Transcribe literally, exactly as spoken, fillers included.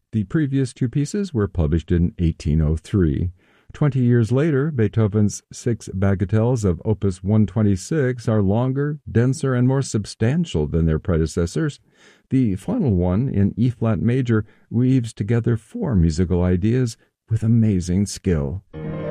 The previous two pieces were published in eighteen oh three. Twenty years later, Beethoven's six bagatelles of Opus one twenty-six are longer, denser, and more substantial than their predecessors. The final one, in E-flat major, weaves together four musical ideas with amazing skill.